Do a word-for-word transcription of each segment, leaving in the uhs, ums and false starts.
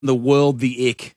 the world the ick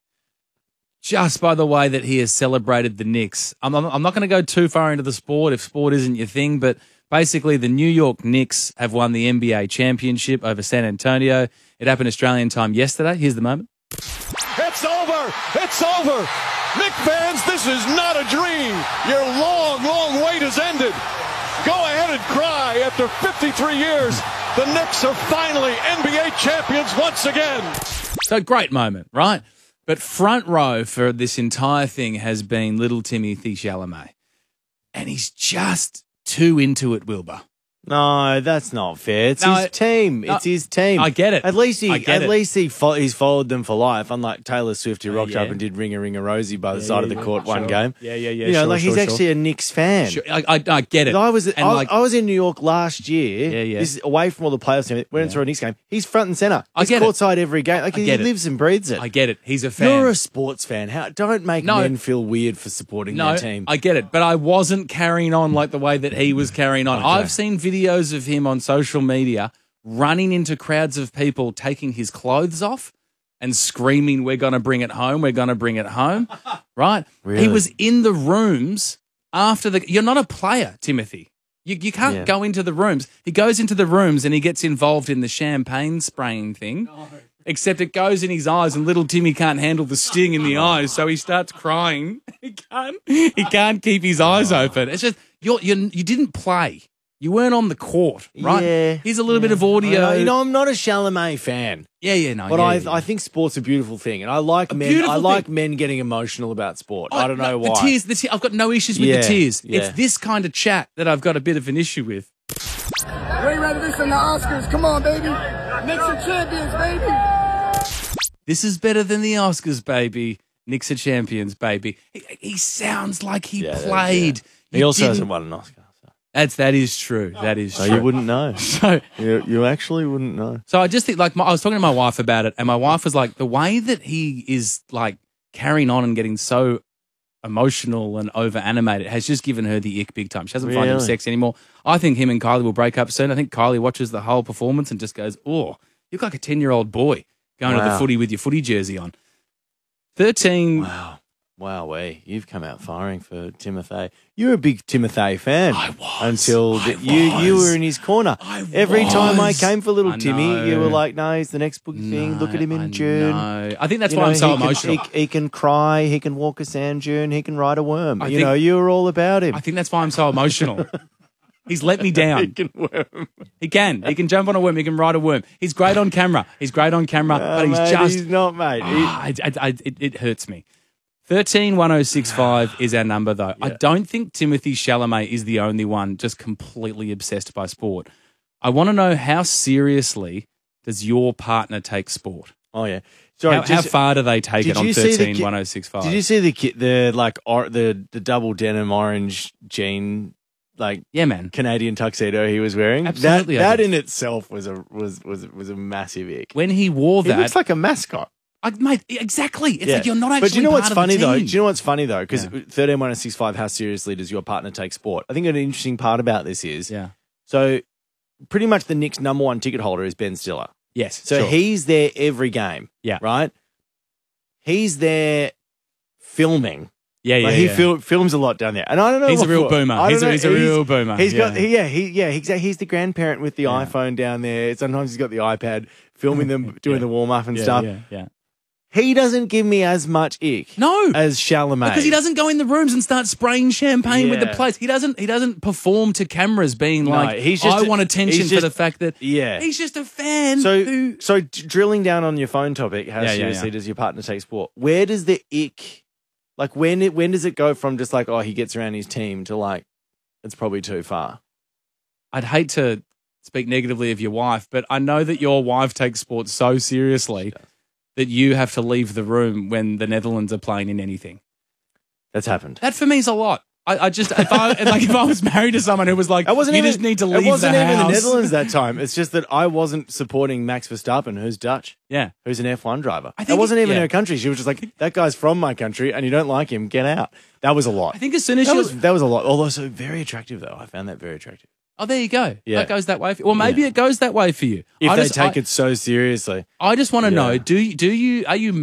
just by the way that he has celebrated the Knicks. I'm, I'm, I'm not going to go too far into the sport if sport isn't your thing, but basically the New York Knicks have won the N B A championship over San Antonio. It happened Australian time yesterday. Here's the moment. It's over. It's over. Knick fans, this is not a dream. Your long, long wait has ended. Go ahead and cry. After fifty-three years, the Knicks are finally N B A champions once again. So great moment, right? But front row for this entire thing has been little Timothy Chalamet. And he's just too into it, Wilbur. No, that's not fair. It's No, his team. no, It's his team. I get it. At least he, I get at it. least he, fo- he's followed them for life. Unlike Taylor Swift, who rocked yeah. up and did "Ring a Ring a Rosie" by the Yeah, side yeah, of the yeah, court one sure. game. Yeah, yeah, yeah, You know, sure, like he's sure, actually sure. a Knicks fan. Sure, I, I, I get it. I was, And I, like, I was in New York last year. Yeah, yeah. This is away from all the playoffs. and Went into a Knicks game. He's front and center. I He's get it. courtside every game. Like I he get it. lives and breathes it. I get it. He's a fan. You're a sports fan. How? Don't make No. men feel weird for supporting No, their team. I get it, but I wasn't carrying on like the way that he was carrying on. Okay. I've seen videos of him on social media running into crowds of people, taking his clothes off and screaming, "We're going to bring it home. We're going to bring it home." Right? Really? He was in the rooms after the. You're not a player, Timothy. You you can't Yeah. go into the rooms. He goes into the rooms and he gets involved in the champagne spraying thing. Except it goes in his eyes, and little Timmy can't handle the sting in the eyes, so he starts crying. He can't. He can't keep his eyes open. It's just you're, you're you didn't play. You weren't on the court, right? Yeah. Here's a little bit of I audio. know, you know, I'm not a Chalamet fan. yeah, yeah, no. But yeah, I, yeah. I think sport's a beautiful thing, and I like A men. beautiful I like thing. men getting emotional about sport. Oh, I don't know no, why. The tears, the te- I've got no issues with Yeah, the tears. yeah. It's this kind of chat that I've got a bit of an issue with. Way rather this than the Oscars. Come on, baby. Knicks are champions, baby. This is better than the Oscars, baby. Knicks are champions, baby. He, he sounds like he Yeah, that- played. He You also didn't- hasn't won an Oscar. So, That's that is true. That is so true. you wouldn't know. So You, you actually wouldn't know. So I just think, like, my, I was talking to my wife about it, and my wife was like, the way that he is, like, carrying on and getting so emotional and over animated has just given her the ick big time. She doesn't find him Really? sexy anymore. I think him and Kylie will break up soon. I think Kylie watches the whole performance and just goes, oh, you look like a ten-year-old boy going to the Wow. footy with your footy jersey on. thirteen. Wow. Wow, way you've come out firing for Timothy. You're a big Timothy fan. I was. Until I the, you you was. were in his corner. I Every time I was. came for little I Timmy, know. you were like, "No, he's the next boogie thing. Look at him in I June." know. I think that's You why know, I'm so he can- emotional. he, he can cry. He can walk a sand dune. He can ride a worm. I you think- know, you were all about him. I think that's why I'm so emotional. He's let me down. he can worm. He can. He can jump on a worm. He can ride a worm. He's great on camera. He's great on camera, but he's mate, just. he's not, mate. He- Ah, I, I, I, it, it hurts me. thirteen one oh six five is our number, though. I don't think Timothy Chalamet is the only one just completely obsessed by sport. I want to know, how seriously does your partner take sport? oh yeah. Sorry. how, just- how far do they take did it on you see the thirteen ki- one oh six five? Did you see the ki- the like or, the the double denim orange jean like Yeah, man. Canadian tuxedo he was wearing? Absolutely, I That that did. in itself was a was was was a massive ick. When he wore He that, looks like a mascot. I, mate, exactly. It's Yeah. like you're not actually But do you know part what's of the funny though? Do team. you know what's funny though? Because Yeah. thirteen one oh six five, how seriously does your partner take sport? I think an interesting part about this is Yeah. so pretty much the Knicks' number one ticket holder is Ben Stiller. Yes. So sure. he's there every game. Yeah. Right? He's there filming. Yeah, yeah, Like he yeah. fil- films a lot down there, and I don't know. He's what a real for. boomer. I don't He's a- know. he's a real boomer. He's got, Yeah. he, yeah, he, yeah, he's, he's the grandparent with the Yeah. iPhone down there. Sometimes he's got the iPad, filming them doing Yeah. the warm up and yeah, stuff. Yeah, yeah. He doesn't give me as much ick, No. as Chalamet, Because he doesn't go in the rooms and start spraying champagne with the Yeah. plates. He doesn't. He doesn't perform to cameras, being No, like, he's just "I a- want attention he's for just- the fact that." Yeah. he's just a fan. So, who, so d- drilling down on your phone topic, how Yeah, yeah, seriously yeah. does your partner take sport? Where does the ick, like when it, when does it go from just like, oh, he gets around his team to like, it's probably too far? I'd hate to speak negatively of your wife, but I know that your wife takes sports so seriously that you have to leave the room when the Netherlands are playing in anything. That's happened. That for me is a lot. I, I just if I like if I was married to someone who was like, I wasn't you even, just need to It leave wasn't the even house. the Netherlands that time. It's just that I wasn't supporting Max Verstappen, who's Dutch, Yeah. who's an F one driver. I It think wasn't it- even yeah. her country. She was just like, that guy's from my country, and you don't like him, get out. That was a lot. I think as soon as that you was that was a lot. Although so very attractive though. I found that very attractive. Oh, there you go. Yeah. That goes that way. For, or maybe Yeah. it goes that way for you. If I they just, take I, it so seriously. I just want to Yeah. know: Do you, do you are you